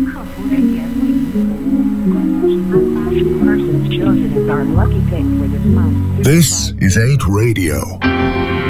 客服人员为您服务。Persons chosen as our lucky pick for this month. This is 8 Radio.